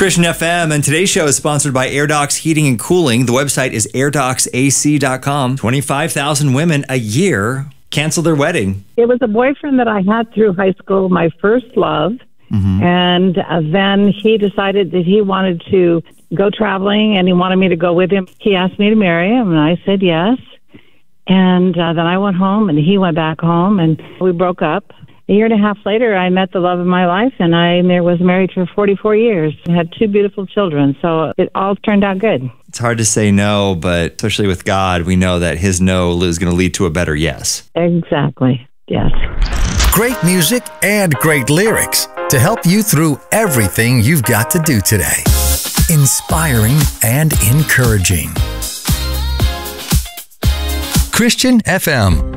Christian FM, and today's show is sponsored by AirDocs Heating and Cooling. The website is airdocsac.com. 25,000 women a year cancel their wedding. It was a boyfriend that I had through high school, my first love. And then he decided that he wanted to go traveling and he wanted me to go with him. He asked me to marry him and I said yes. And then I went home and he went back home and we broke up. A year and a half later, I met the love of my life and I was married for 44 years and had 2 beautiful children. So it all turned out good. It's hard to say no, but especially with God, we know that his no is going to lead to a better yes. Exactly. Yes. Great music and great lyrics to help you through everything you've got to do today. Inspiring and encouraging. Christian FM.